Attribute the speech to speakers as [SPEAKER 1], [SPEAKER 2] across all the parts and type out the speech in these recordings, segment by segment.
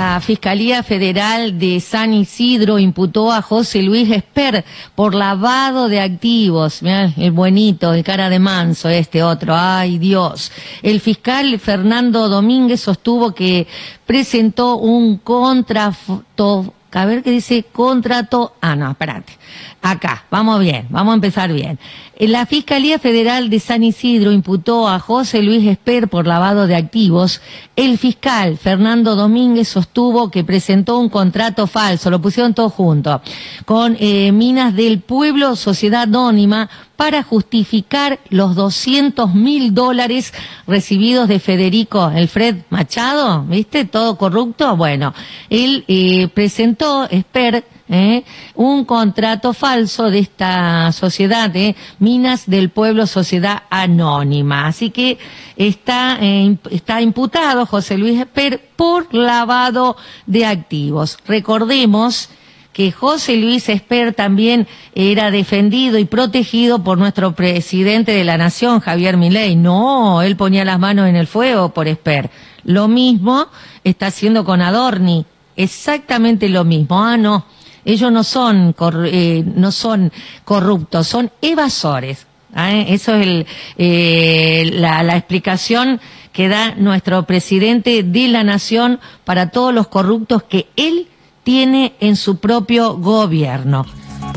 [SPEAKER 1] La Fiscalía Federal de San Isidro imputó a José Luis Esper por lavado de activos. Mirá, el buenito, el cara de manso, este otro. ¡Ay, Dios! El fiscal Fernando Domínguez sostuvo que presentó un contrato. A ver qué dice contrato. Ah, no, espérate. Acá, vamos bien, vamos a empezar bien. La Fiscalía Federal de San Isidro imputó a José Luis Esper por lavado de activos. El fiscal Fernando Domínguez sostuvo que presentó un contrato falso, lo pusieron todo junto, con Minas del Pueblo, sociedad anónima, para justificar los $200.000 recibidos de Federico, el Fred Machado, ¿viste? Todo corrupto. Bueno, él presentó, Esper, un contrato falso de esta sociedad, Minas del Pueblo, sociedad anónima. Así que está imputado José Luis Esper por lavado de activos. Recordemos que José Luis Esper también era defendido y protegido por nuestro presidente de la Nación, Javier Milei. No, él ponía las manos en el fuego por Esper. Lo mismo está haciendo con Adorni, exactamente lo mismo. Ah, no, ellos no son corruptos, son evasores. Eso es la explicación que da nuestro presidente de la Nación para todos los corruptos que él tiene en su propio gobierno.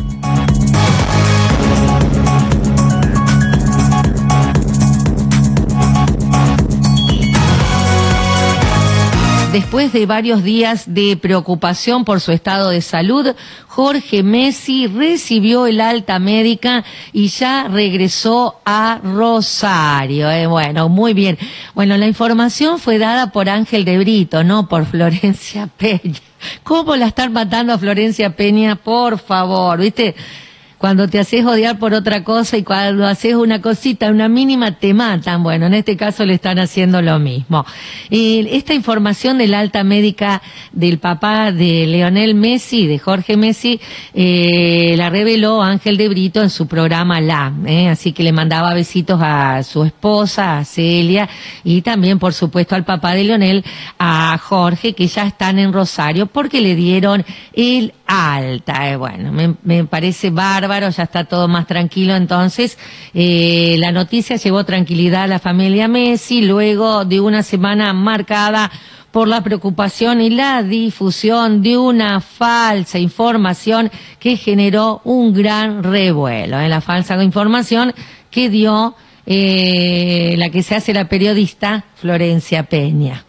[SPEAKER 1] Después de varios días de preocupación por su estado de salud, Jorge Messi recibió el alta médica y ya regresó a Rosario. Bueno, muy bien. Bueno, la información fue dada por Ángel de Brito, no por Florencia Peña. ¿Cómo la están matando a Florencia Peña? Por favor, ¿viste? Cuando te haces odiar por otra cosa y cuando haces una cosita, una mínima, te matan. Bueno, en este caso le están haciendo lo mismo. Esta información del alta médica del papá de Lionel Messi, de Jorge Messi, la reveló Ángel de Brito en su programa así que le mandaba besitos a su esposa, a Celia, y también, por supuesto, al papá de Lionel, a Jorge, que ya están en Rosario porque le dieron el alta. Bueno, me parece bárbaro, ya está todo más tranquilo. Entonces, la noticia llevó tranquilidad a la familia Messi luego de una semana marcada por la preocupación y la difusión de una falsa información que generó un gran revuelo. La falsa información que dio la que se hace la periodista Florencia Peña.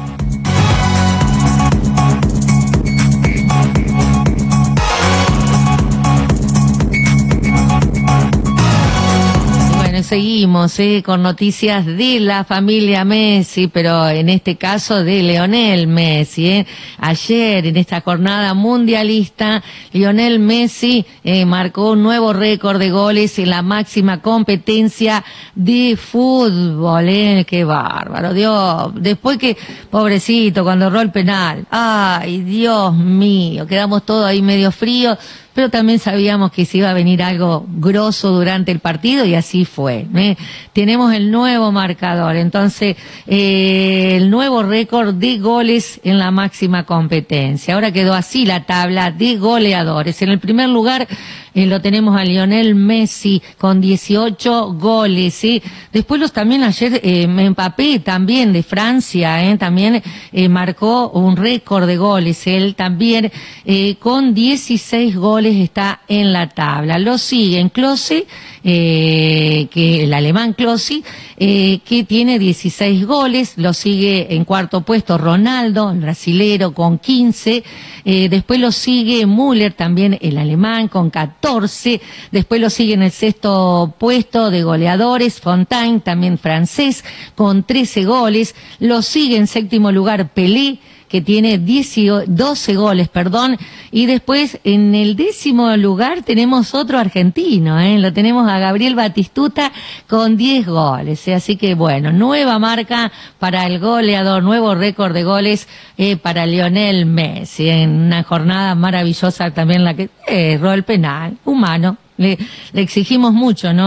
[SPEAKER 1] Seguimos con noticias de la familia Messi, pero en este caso de Lionel Messi. Ayer, en esta jornada mundialista, Lionel Messi marcó un nuevo récord de goles en la máxima competencia de fútbol. ¡Qué bárbaro! Dios, después que, pobrecito, cuando erró el penal. ¡Ay, Dios mío! Quedamos todos ahí medio fríos. Pero también sabíamos que se iba a venir algo grosso durante el partido y así fue. Tenemos el nuevo marcador, entonces el nuevo récord de goles en la máxima competencia. Ahora quedó así la tabla de goleadores. En el primer lugar lo tenemos a Lionel Messi con 18 goles. Después también ayer Mbappé también de Francia, también marcó un récord de goles. Él también con 16 goles está en la tabla. Lo siguen Klose, que el alemán Klose, que tiene 16 goles. Lo sigue en cuarto puesto Ronaldo, el brasilero, con 15. Después lo sigue Müller, también el alemán, con 14. Después lo sigue en el sexto puesto de goleadores Fontaine, también francés, con 13 goles. Lo sigue en séptimo lugar Pelé, que tiene 12 goles, y después en el 10º lugar tenemos otro argentino, lo tenemos a Gabriel Batistuta con 10 goles, así que bueno, nueva marca para el goleador, nuevo récord de goles para Lionel Messi, en una jornada maravillosa también la que erró el penal, humano, le exigimos mucho, ¿no?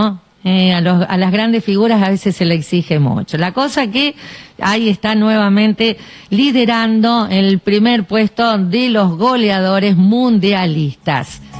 [SPEAKER 1] A las grandes figuras a veces se le exige mucho. La cosa que ahí está nuevamente liderando el primer puesto de los goleadores mundialistas.